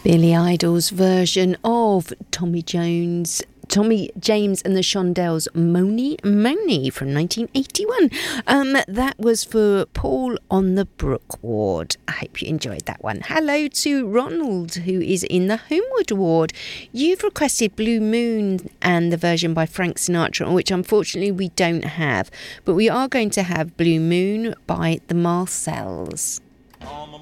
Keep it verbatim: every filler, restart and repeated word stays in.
Billy Idol's version of Tommy Jones, Tommy James and the Shondells, Mony Mony from nineteen eighty-one. Um, that was for Paul on the Brook ward. I hope you enjoyed that one. Hello to Ronald, who is in the Homewood ward. You've requested Blue Moon and the version by Frank Sinatra, which unfortunately we don't have, but we are going to have Blue Moon by the Marcells. I'm a